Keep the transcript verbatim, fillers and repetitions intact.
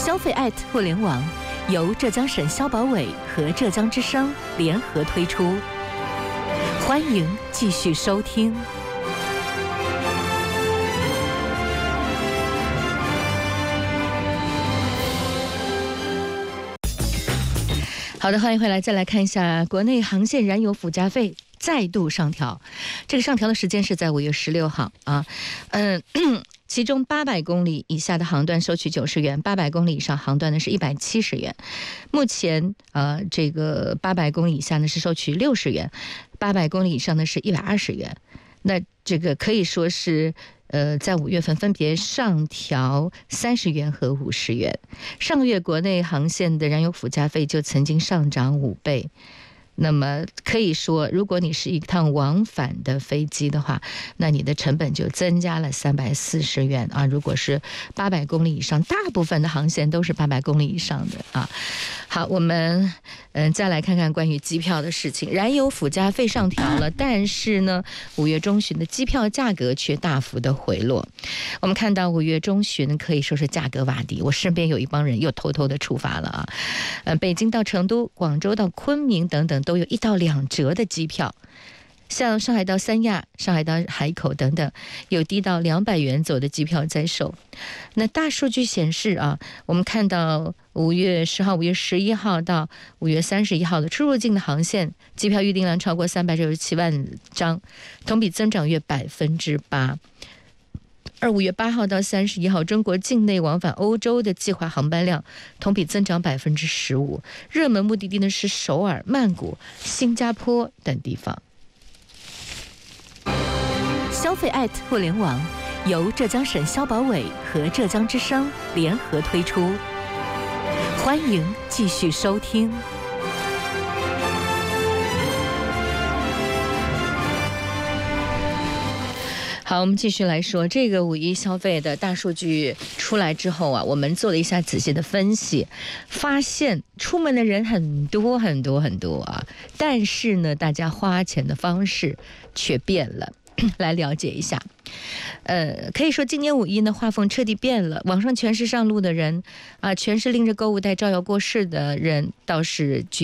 消费爱互联网由浙江省消保委和浙江之声联合推出，欢迎继续收听。好的，欢迎回来，再来看一下国内航线燃油附加费再度上调，这个上调的时间是在五月十六号啊，嗯。其中八百公里以下的航段收取九十元，八百公里以上航段呢是一百七十元。目前呃，这个八百公里以下呢是收取六十元，八百公里以上呢是一百二十元。那这个可以说是呃，在五月份分别上调三十元和五十元。上个月国内航线的燃油附加费就曾经上涨五倍。那么可以说，如果你是一趟往返的飞机的话，那你的成本就增加了三百四十元啊。如果是八百公里以上，大部分的航线都是八百公里以上的啊。好，我们嗯、呃、再来看看关于机票的事情。燃油附加费上调了，但是呢，五月中旬的机票价格却大幅的回落。我们看到五月中旬可以说是价格洼地，我身边有一帮人又偷偷的出发了啊。呃，北京到成都、广州到昆明等等，都有一到两折的机票，像上海到三亚、上海到海口等等，有低到两百元左右的机票在售。那大数据显示啊，我们看到五月十号、五月十一号到五月三十一号的出入境的航线，机票预订量超过三百九十七万张，同比增长约百分之八。而五月八号到三十一号，中国境内往返欧洲的计划航班量同比增长百分之十五，热门目的地呢是首尔、曼谷、新加坡等地方。消费爱互联网由浙江省消保委和浙江之声联合推出，欢迎继续收听。好，我们继续来说这个五一消费的大数据出来之后啊，我们做了一下仔细的分析，发现出门的人很多很多很多啊，但是呢，大家花钱的方式却变了。来了解一下，呃，可以说今年五一呢，画风彻底变了。网上全是上路的人啊，全是拎着购物袋招摇过市的人，倒是举